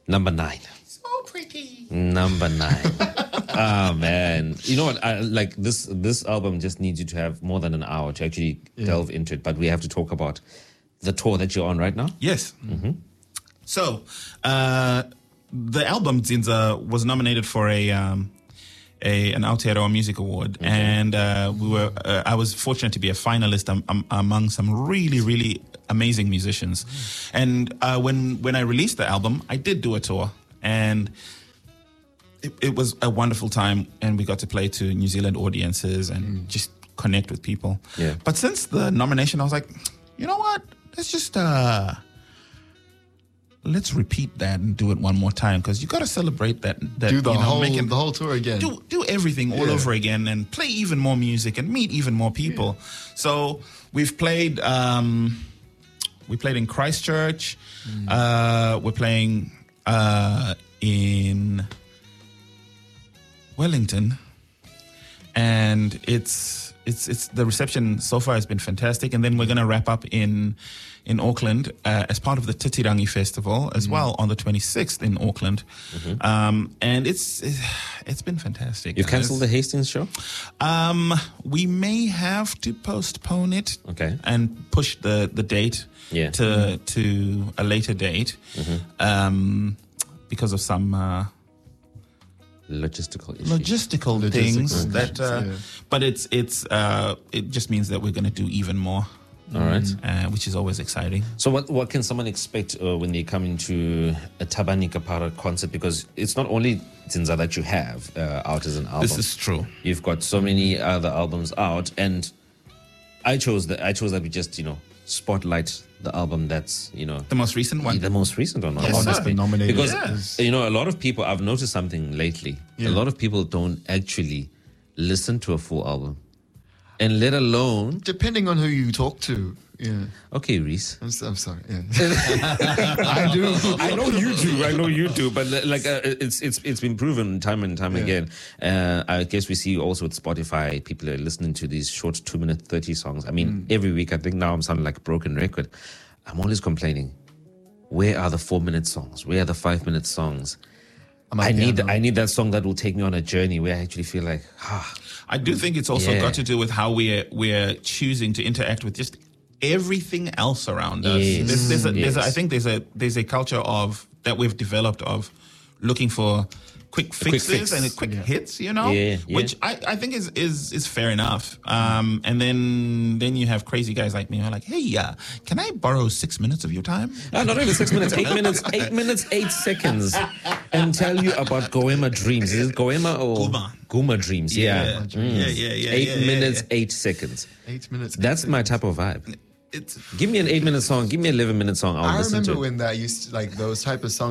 Number 9. So pretty. Number 9. Oh man, you know what? Like this album just needs you to have more than an hour to actually delve into it. But we have to talk about the tour that you're on right now. Yes. Mm-hmm. So, the album Zinza was nominated for an Aotearoa Music Award, and I was fortunate to be a finalist among some really, really amazing musicians. And when I released the album, I did do a tour, and it was a wonderful time, and we got to play to New Zealand audiences and just connect with people. Yeah. But since the nomination, I was like, you know what? Let's just let's repeat that and do it one more time, because you got to celebrate that. Do the whole tour again. Do everything all over again and play even more music and meet even more people. Yeah. So we've played. We played in Christchurch. We're playing in Wellington, and it's the reception so far has been fantastic. And then we're going to wrap up in Auckland as part of the Titirangi Festival as well on the 26th in Auckland. And it's been fantastic. You've cancelled the Hastings show? We may have to postpone it and push the date to a later date because of some logistical things but it just means that we're going to do even more. All right. Which is always exciting. So what can someone expect when they come into a Tabani Kapara concert? Because it's not only Zinza that you have out as an album. This is true. You've got so many other albums out, and I chose that we just, spotlight the album that's, the most recent one. The most recent one, yes, honestly. Nominated. Because, a lot of people, I've noticed something lately. A lot of people don't actually listen to a full album. And let alone... Depending on who you talk to. Yeah. Okay, Reese. I'm sorry. Yeah. I do. I know you do. But it's been proven time and time again. I guess we see also with Spotify, people are listening to these short 2-minute 30 songs. I mean, every week, I think now I'm sounding like a broken record. I'm always complaining. Where are the 4-minute songs? Where are the 5-minute songs? I need that song that will take me on a journey where I actually feel like, I do think it's also got to do with how we're choosing to interact with just everything else around us. I think there's a culture of that we've developed of looking for quick fixes and quick hits, which I think is fair enough. And then you have crazy guys like me who are like, hey, can I borrow 6 minutes of your time? Not even 6 minutes, 8 minutes, 8 minutes, 8 seconds, and tell you about Goema Dreams. Is it Goema or Guma Dreams? Yeah. 8 minutes, 8 seconds. 8 minutes. That's my type of vibe. Give me an 8-minute song. Give me an 11-minute song. I remember when that used to, those type of songs